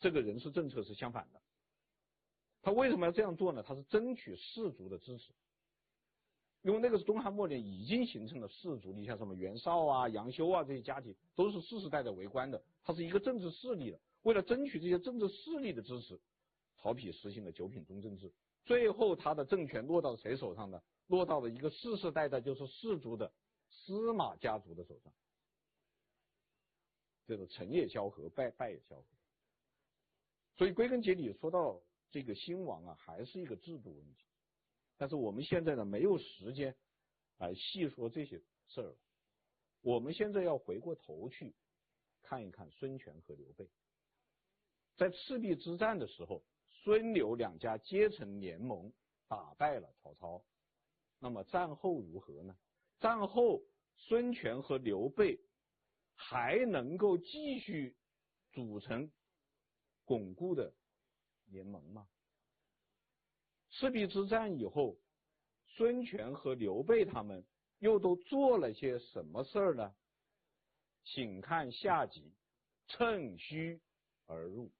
这个人事政策是相反的。他为什么要这样做呢？他是争取士族的支持，因为那个是东汉末年已经形成了士族，你像什么袁绍啊、杨修啊这些家庭都是世世代代为官的，他是一个政治势力的。为了争取这些政治势力的支持，曹丕实行了九品中正制，最后他的政权落到谁手上呢？落到了一个世世代代就是士族的司马家族的手上，这个成也萧何，败也萧何。所以归根结底说到这个兴亡啊，还是一个制度问题。但是我们现在呢没有时间来细说这些事儿，我们现在要回过头去看一看孙权和刘备。在赤壁之战的时候，孙刘两家结成联盟，打败了曹操。那么战后如何呢？战后孙权和刘备还能够继续组成巩固的联盟吗？赤壁之战以后，孙权和刘备他们又都做了些什么事儿呢？请看下集，趁虚而入。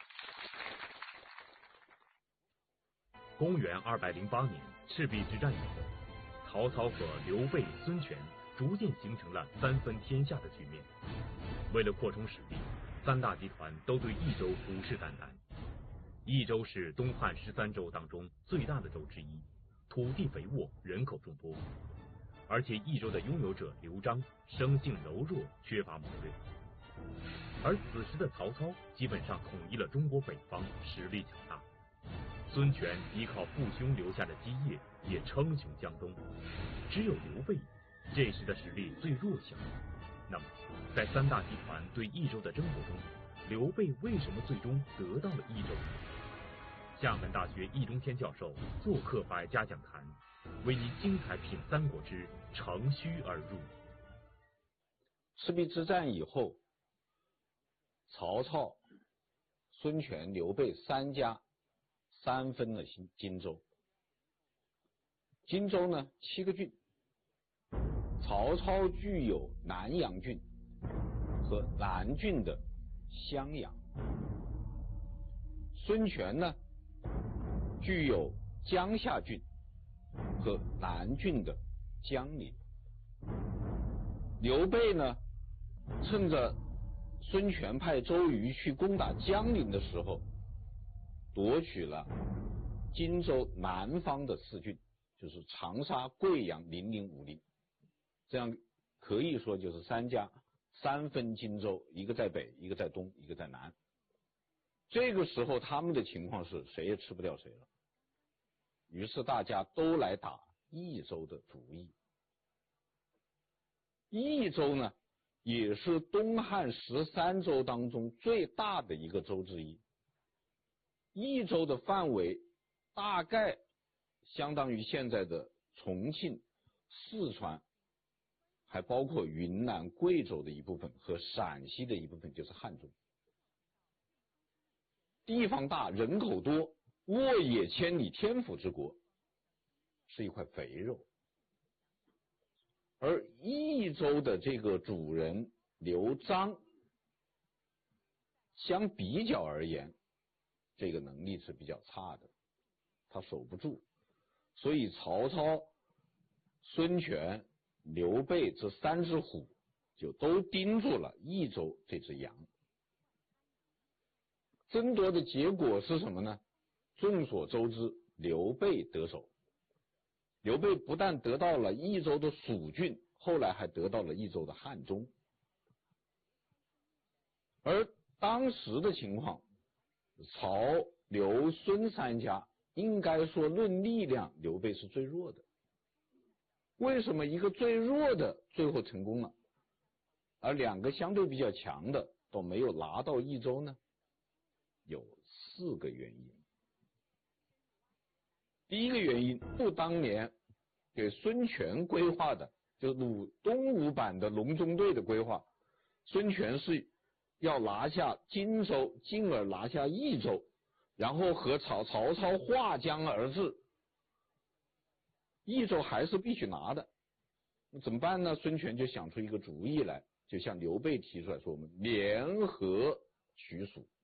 公元208年赤壁之战以后，曹操和刘备、孙权逐渐形成了三分天下的局面。为了扩充实力，三大集团都对益州虎视眈眈。益州是东汉13州当中最大的州之一，土地肥沃，人口众多。而且益州的拥有者刘璋生性柔弱，缺乏谋略。而此时的曹操基本上统一了中国北方，实力强大。孙权依靠父兄留下的基业，也称雄江东。只有刘备这时的实力最弱小。那么，在三大集团对益州的争夺中，刘备为什么最终得到了益州？厦门大学易中天教授做客百家讲坛，为您精彩品三国之乘虚而入。 赤壁之战以后，曹操、孙权、刘备三家三分了荆州。荆州呢7个郡，曹操具有南阳郡和南郡的襄阳，孙权呢具有江夏郡和南郡的江陵，刘备呢趁着孙权派周瑜去攻打江陵的时候，夺取了荆州南方的4郡，就是长沙、贵阳、零陵、武陵，这样可以说就是三家三分荆州，一个在北，一个在东，一个在南。这个时候他们的情况是谁也吃不掉谁了，于是大家都来打益州的主意。益州呢也是东汉13州当中最大的一个州之一，益州的范围大概相当于现在的重庆、四川，还包括云南、贵州的一部分和陕西的一部分，就是汉中。地方大，人口多，沃野千里，天府之国，是一块肥肉。而益州的这个主人刘璋，相比较而言，这个能力是比较差的，他守不住，所以曹操、孙权、刘备这3只虎就都盯住了益州这只羊。争夺的结果是什么呢？众所周知，刘备得手。刘备不但得到了益州的蜀郡，后来还得到了益州的汉中。而当时的情况，曹、刘、孙三家应该说论力量，刘备是最弱的。为什么一个最弱的最后成功了，而2个相对比较强的都没有拿到益州呢？有4个原因。第一个原因，当年给孙权规划的，就是东吴版的隆中对的规划，孙权是要拿下荆州，进而拿下益州，然后和曹操划江而治。益州还是必须拿的，那怎么办呢？孙权就想出一个主意来，就向刘备提出来说，我们联合取蜀。